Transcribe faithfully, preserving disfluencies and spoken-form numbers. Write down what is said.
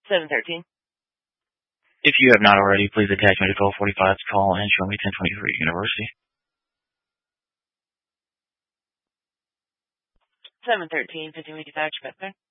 seven thirteen. If you have not already, please attach me to twelve forty-five's call and show me ten twenty-three University. seven thirteen, fifteen fifty-five, Spectre.